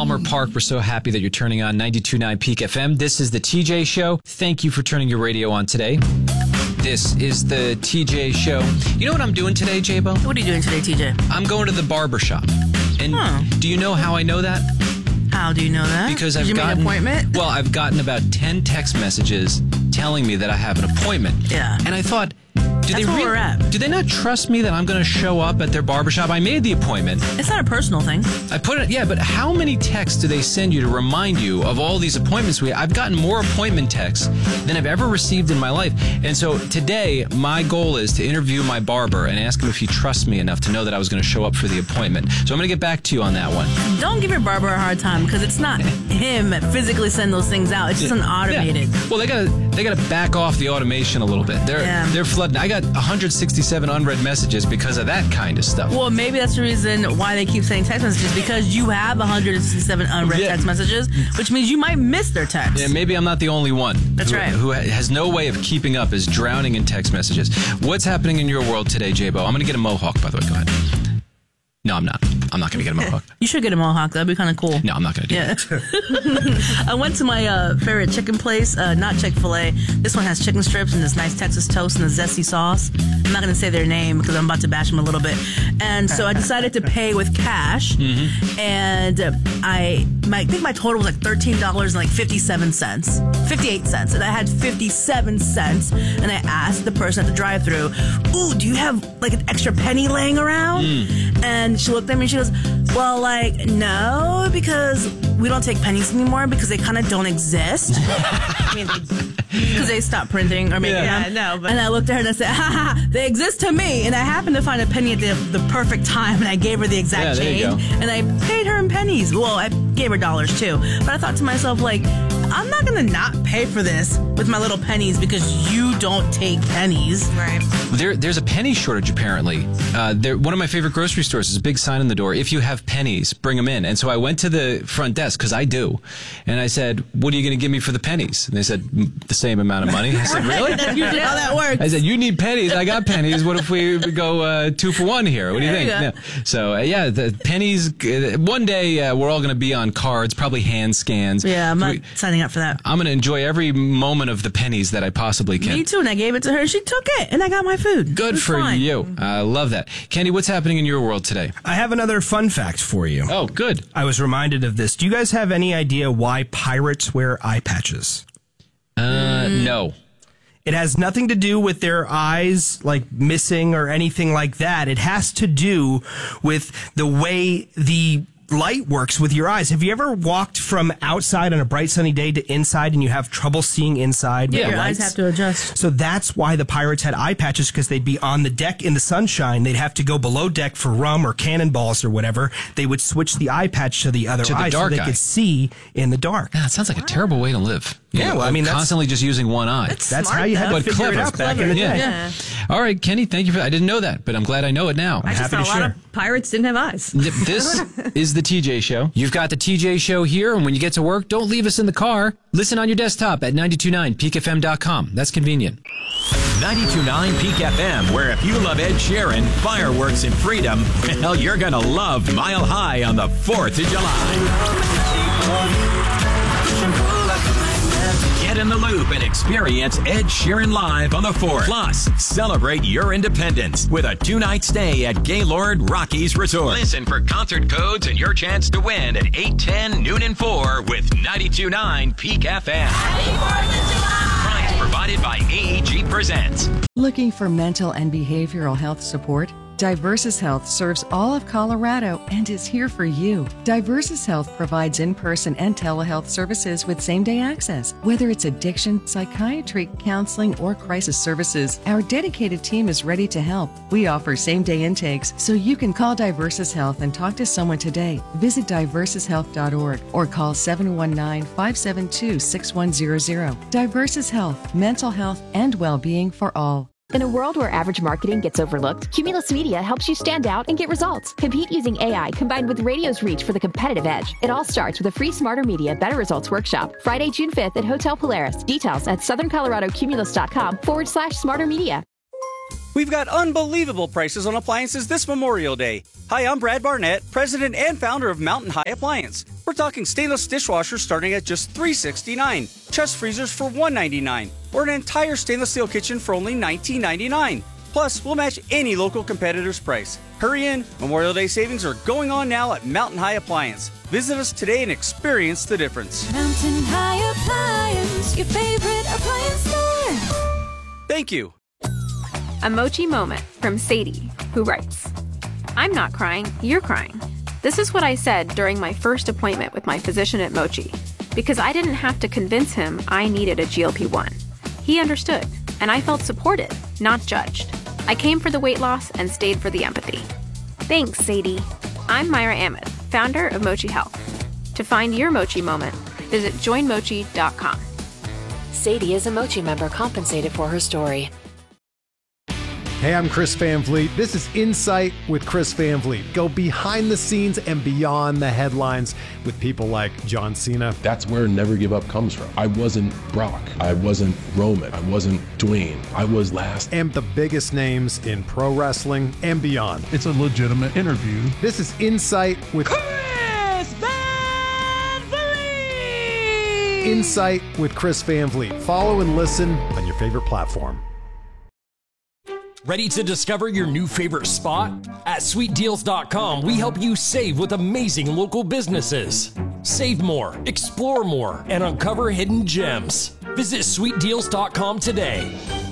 Palmer Park. We're so happy that you're turning on 92.9 Peak FM. This is the TJ Show. Thank you for turning your radio on today. This is the TJ Show. You know what I'm doing today, J-Bo? What are you doing today, TJ? I'm going to the barber shop. And do you know how I know that? How do you know that? Because Did you make an appointment? Well, I've gotten about 10 text messages telling me that I have an appointment. Yeah. And I thought, do they not trust me that I'm going to show up at their barbershop? I made the appointment. It's not a personal thing. I put it, yeah, but how many texts do they send you to remind you of all these appointments I've gotten more appointment texts than I've ever received in my life. And so today, my goal is to interview my barber and ask him if he trusts me enough to know that I was going to show up for the appointment. So I'm going to get back to you on that one. Don't give your barber a hard time because it's not him that physically send those things out. It's just an automated. Yeah. Well, they gotta back off the automation a little bit. They're flooding. I got 167 unread messages because of that kind of stuff. Well, maybe that's the reason why they keep sending text messages, because you have 167 unread text messages, which means you might miss their text. Yeah, maybe I'm not the only one. Who has no way of keeping up, is drowning in text messages. What's happening in your world today, J-Bo? I'm going to get a mohawk, by the way. Go ahead. No, I'm not. I'm not going to get a mohawk. You should get a mohawk. That'd be kind of cool. No, I'm not going to do that. I went to my favorite chicken place, not Chick-fil-A. This one has chicken strips and this nice Texas toast and a zesty sauce. I'm not going to say their name because I'm about to bash them a little bit. And so I decided to pay with cash. Mm-hmm. And I think my total was like $13.57. 58 cents. And I had 57 cents. And I asked the person at the drive-thru, "Ooh, do you have like an extra penny laying around?" And she looked at me and she goes, "Well, like, no, because we don't take pennies anymore because they kind of don't exist." I mean, because they stopped printing or making them. No, but. And I looked at her and I said, "Ha ha, they exist to me." And I happened to find a penny at the perfect time, and I gave her the exact change. And I paid her in pennies. Well, I gave her dollars too. But I thought to myself, like, I'm not going to not pay for this with my little pennies because you don't take pennies. Right. There's a penny shortage, apparently. One of my favorite grocery stores is a big sign on the door: if you have pennies, bring them in. And so I went to the front desk, because I do, and I said, "What are you going to give me for the pennies?" And they said, "The same amount of money." I said, "Really?" That's usually how that works. I said, "You need pennies. I got pennies. What if we go 2 for 1 here? What do you think?" Yeah. So, the pennies, one day we're all going to be on cards, probably hand scans. Yeah, I'm not signing up for that. I'm going to enjoy every moment of the pennies that I possibly can. Me too, and I gave it to her. She took it, and I got my food. Good for you. I love that. Kenny, what's happening in your world today? I have another fun fact for you. Oh, good. I was reminded of this. Do you guys have any idea why pirates wear eye patches? No. It has nothing to do with their eyes, like, missing or anything like that. It has to do with the way the light works with your eyes. Have you ever walked from outside on a bright sunny day to inside and you have trouble seeing inside? Yeah, your eyes have to adjust. So that's why the pirates had eye patches, because they'd be on the deck in the sunshine. They'd have to go below deck for rum or cannonballs or whatever. They would switch the eye patch to the other eye so they could see in the dark. Yeah, it sounds like a terrible way to live. Yeah, well, I mean, constantly just using one eye. That's how you had to figure it out back in the day. Yeah. All right, Kenny, thank you for that. I didn't know that, but I'm glad I know it now. I just thought a lot of pirates didn't have eyes. This is the TJ Show. You've got the TJ Show here, and when you get to work, don't leave us in the car. Listen on your desktop at 929peakfm.com. That's convenient. 92.9 Peak FM, where if you love Ed Sheeran, fireworks, and freedom, well, you're going to love Mile High on the 4th of July. Get in the loop and experience Ed Sheeran live on the 4th. Plus, celebrate your independence with a 2-night stay at Gaylord Rockies Resort. Listen for concert codes and your chance to win at 8, 10, noon, and 4 with 92.9 Peak FM. Happy 4th of July! Prize provided by AEG Presents. Looking for mental and behavioral health support? Diversus Health serves all of Colorado and is here for you. Diversus Health provides in-person and telehealth services with same-day access. Whether it's addiction, psychiatry, counseling, or crisis services, our dedicated team is ready to help. We offer same-day intakes, so you can call Diversus Health and talk to someone today. Visit diversushealth.org or call 719-572-6100. Diversus Health, mental health and well-being for all. In a world where average marketing gets overlooked, Cumulus Media helps you stand out and get results. Compete using AI combined with radio's reach for the competitive edge. It all starts with a free Smarter Media Better Results workshop, Friday, June 5th at Hotel Polaris. Details at southerncoloradocumulus.com/smarter media. We've got unbelievable prices on appliances this Memorial Day. Hi, I'm Brad Barnett, president and founder of Mountain High Appliance. We're talking stainless dishwashers starting at just $369, chest freezers for $199, or an entire stainless steel kitchen for only $19.99. Plus, we'll match any local competitor's price. Hurry in, Memorial Day savings are going on now at Mountain High Appliance. Visit us today and experience the difference. Mountain High Appliance, your favorite appliance store. Thank you. A Mochi moment from Sadie, who writes, I'm not crying, you're crying. This is what I said during my first appointment with my physician at Mochi, because I didn't have to convince him I needed a GLP-1. He understood, and I felt supported, not judged. I came for the weight loss and stayed for the empathy. Thanks, Sadie. I'm Myra Ahmed, founder of Mochi Health. To find your Mochi moment, visit joinmochi.com. Sadie is a Mochi member compensated for her story. Hey, I'm Chris Van Vliet. This is Insight with Chris Van Vliet. Go behind the scenes and beyond the headlines with people like John Cena. That's where Never Give Up comes from. I wasn't Brock. I wasn't Roman. I wasn't Dwayne. I was last. And the biggest names in pro wrestling and beyond. It's a legitimate interview. This is Insight with Chris Van Vliet! Insight with Chris Van Vliet. Follow and listen on your favorite platform. Ready to discover your new favorite spot? At sweetdeals.com, we help you save with amazing local businesses. Save more, explore more, and uncover hidden gems. Visit sweetdeals.com today.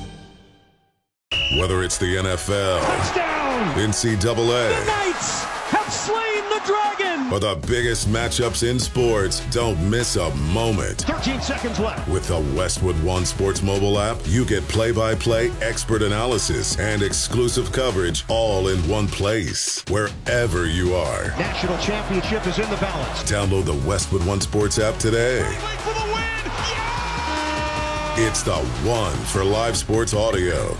Whether it's the NFL, touchdown, NCAA, the Knights have slain the dragon, or the biggest matchups in sports, don't miss a moment. 13 seconds left. With the Westwood One Sports mobile app, you get play-by-play expert analysis and exclusive coverage all in one place, wherever you are. National championship is in the balance. Download the Westwood One Sports app today. For the win. Yeah! It's the one for live sports audio.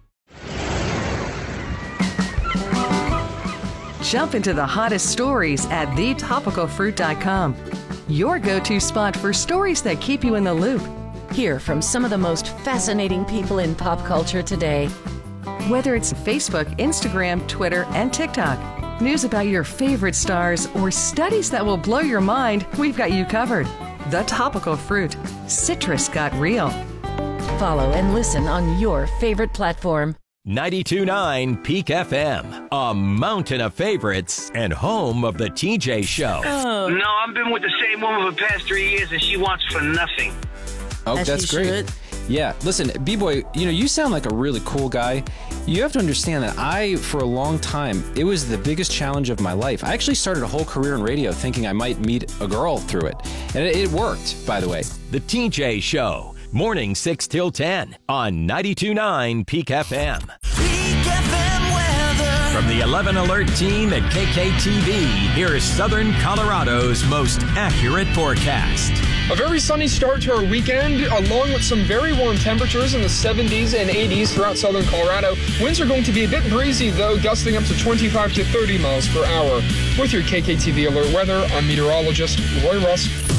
Jump into the hottest stories at thetopicalfruit.com. Your go-to spot for stories that keep you in the loop. Hear from some of the most fascinating people in pop culture today. Whether it's Facebook, Instagram, Twitter, and TikTok, news about your favorite stars, or studies that will blow your mind, we've got you covered. The Topical Fruit. Citrus got real. Follow and listen on your favorite platform. 92.9 Peak FM, a mountain of favorites and home of the TJ Show. Oh. No, I've been with the same woman for the past 3 years, and she wants for nothing. Oh, that's great. Should. Yeah, listen, B-Boy, you sound like a really cool guy. You have to understand that for a long time, it was the biggest challenge of my life. I actually started a whole career in radio thinking I might meet a girl through it. And it worked, by the way. The TJ Show. Morning 6 till 10 on 92.9 Peak FM. Peak FM weather. From the 11 Alert team at KKTV, here is Southern Colorado's most accurate forecast. A very sunny start to our weekend, along with some very warm temperatures in the 70s and 80s throughout southern Colorado. Winds are going to be a bit breezy, though, gusting up to 25 to 30 miles per hour. With your KKTV Alert weather, I'm meteorologist Roy Russ.